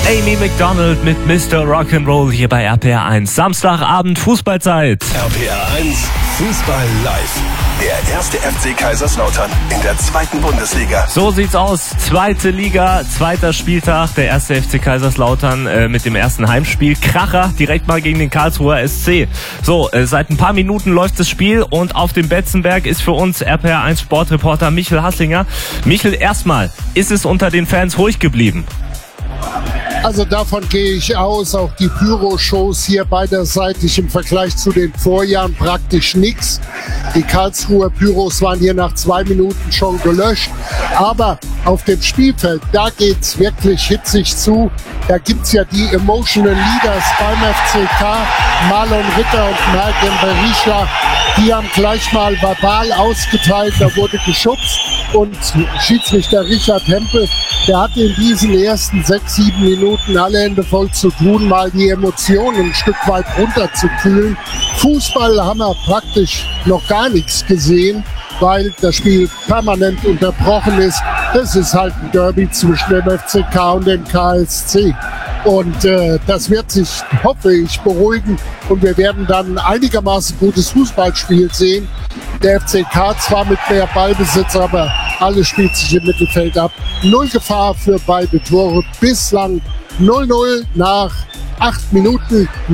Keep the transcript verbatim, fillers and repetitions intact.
Amy Macdonald mit Mister Rock'n'Roll hier bei R P R eins. Samstagabend Fußballzeit. R P R eins Fußball live. Der erste F C Kaiserslautern in der zweiten Bundesliga. So sieht's aus. Zweite Liga, zweiter Spieltag. Der erste F C Kaiserslautern äh, mit dem ersten Heimspiel. Kracher direkt mal gegen den Karlsruher S C. So, äh, seit ein paar Minuten läuft das Spiel und auf dem Betzenberg ist für uns R P R eins Sportreporter Michel Hasslinger. Michel, erstmal, ist es unter den Fans ruhig geblieben? Also davon gehe ich aus. Auch die Pyro-Shows hier beiderseitig im Vergleich zu den Vorjahren praktisch nichts. Die Karlsruher Pyros waren hier nach zwei Minuten schon gelöscht. Aber auf dem Spielfeld, da geht's wirklich hitzig zu. Da gibt's ja die Emotional Leaders beim F C K, Marlon Ritter und Mergen Berisha. Die haben gleich mal verbal ausgeteilt, da wurde geschubst. Und Schiedsrichter Richard Hempel, der hatte in diesen ersten sechs, sieben Minuten alle Hände voll zu tun, mal die Emotionen ein Stück weit runterzukühlen. Fußball haben wir praktisch noch gar nichts gesehen, weil das Spiel permanent unterbrochen ist. Das ist halt ein Derby zwischen dem F C K und dem K S C. Und äh, das wird sich, hoffe ich, beruhigen und wir werden dann einigermaßen gutes Fußballspiel sehen. Der F C K zwar mit mehr Ballbesitz, aber alles spielt sich im Mittelfeld ab. Null Gefahr für beide Tore. Bislang null null nach acht Minuten.